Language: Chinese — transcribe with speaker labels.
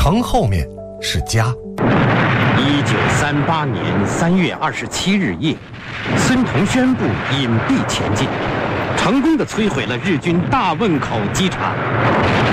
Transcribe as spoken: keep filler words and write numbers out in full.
Speaker 1: 城后面是家。
Speaker 2: 一九三八年三月二十七日夜，孙彤宣布隐蔽前进，成功地摧毁了日军大汶口机场。